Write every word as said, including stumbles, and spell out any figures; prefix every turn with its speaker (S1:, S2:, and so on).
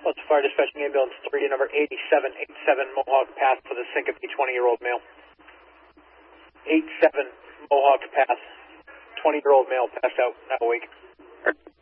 S1: Coastal Fire Dispatching Ambulance three to number eighty-seven eighty-seven Mohawk Path for the syncope twenty-year-old male. eighty-seven Mohawk Path, twenty-year-old male passed out, not awake.